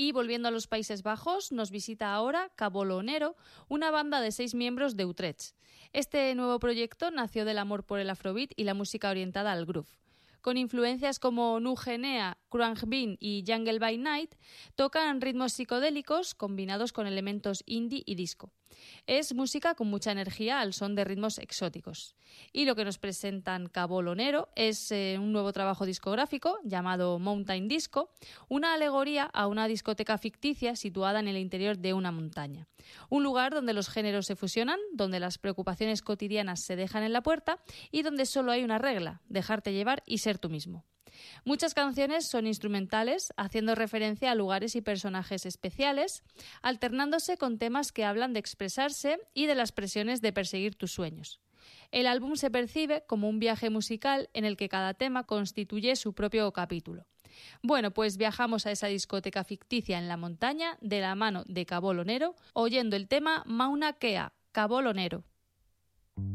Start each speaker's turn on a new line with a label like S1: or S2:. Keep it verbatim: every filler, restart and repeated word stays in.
S1: Y volviendo a los Países Bajos, nos visita ahora Cabolonero, una banda de seis miembros de Utrecht. Este nuevo proyecto nació del amor por el afrobeat y la música orientada al groove. Con influencias como Nu Genea, Khruangbin y Jungle by Night, tocan ritmos psicodélicos combinados con elementos indie y disco. Es música con mucha energía al son de ritmos exóticos. Y lo que nos presentan Cabolonero es eh, un nuevo trabajo discográfico llamado Mountain Disco, una alegoría a una discoteca ficticia situada en el interior de una montaña. Un lugar donde los géneros se fusionan, donde las preocupaciones cotidianas se dejan en la puerta y donde solo hay una regla: dejarte llevar y ser tú mismo. Muchas canciones son instrumentales, haciendo referencia a lugares y personajes especiales, alternándose con temas que hablan de expresarse y de las presiones de perseguir tus sueños. El álbum se percibe como un viaje musical en el que cada tema constituye su propio capítulo. Bueno, pues viajamos a esa discoteca ficticia en la montaña de la mano de Cabolonero, oyendo el tema Mauna Kea, Cabolonero.